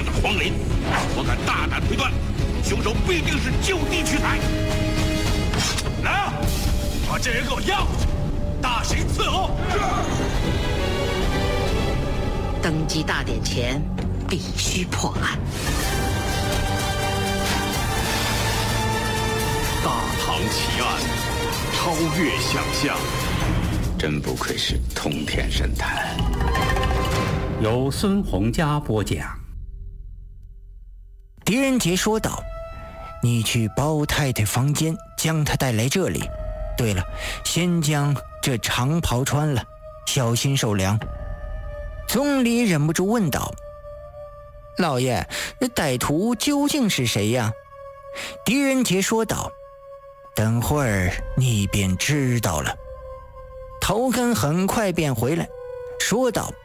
样的荒林，我敢大胆推断，凶手必定是就地取材。来啊，把这人给我押过去，大刑伺候。 登基大典前必须破案。 大唐奇案，超越想象。 真不愧是通天神探。 由孙洪佳播讲。 狄仁杰说道：“你去包太太房间，将她带来这里。对了，先将这长袍穿了，小心受凉。”总理忍不住问道：“老爷，歹徒究竟是谁呀？”狄仁杰说道：“等会儿你便知道了。”头根很快便回来，说道：